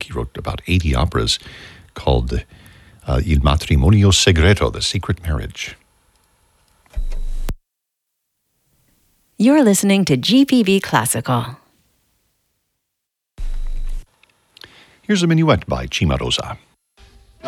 He wrote about 80 operas called Il matrimonio segreto, the secret marriage. You're listening to GPB Classical. Here's a minuet by Cimarosa.